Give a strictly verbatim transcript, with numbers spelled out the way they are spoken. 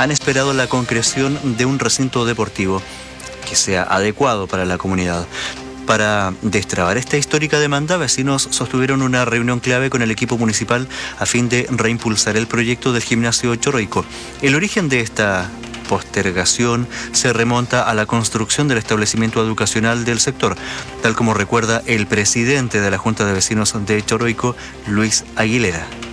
han esperado la concreción de un recinto deportivo que sea adecuado para la comunidad. Para destrabar esta histórica demanda, vecinos sostuvieron una reunión clave con el equipo municipal a fin de reimpulsar el proyecto del gimnasio Chorroico. El origen de esta postergación se remonta a la construcción del establecimiento educacional del sector, tal como recuerda el presidente de la Junta de Vecinos de Chorroico, Luis Aguilera.